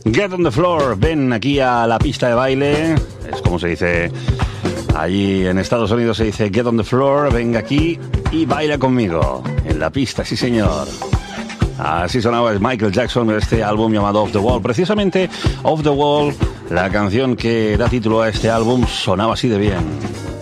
Get on the floor, ven aquí a la pista de baile. Es como se dice allí en Estados Unidos, se dice get on the floor, venga aquí y baila conmigo. En la pista, sí señor. Así sonaba Michael Jackson de este álbum llamado Off the Wall. Precisamente Off the Wall, la canción que da título a este álbum, sonaba así de bien.